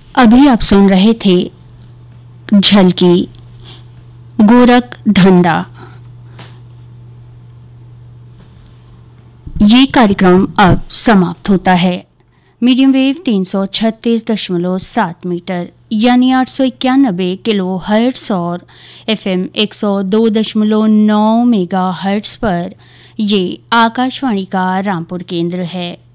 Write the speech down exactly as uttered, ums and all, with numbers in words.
अभी आप सुन रहे थे झलकी गोरख धंधा। ये कार्यक्रम अब समाप्त होता है। मीडियम वेव तीन सौ छत्तीस दशमलव सात मीटर यानी आठ सौ इक्यानबे किलो हर्ट्स और एफएम एक सौ दो दशमलव नौ मेगा हर्ट्स पर ये आकाशवाणी का रामपुर केंद्र है।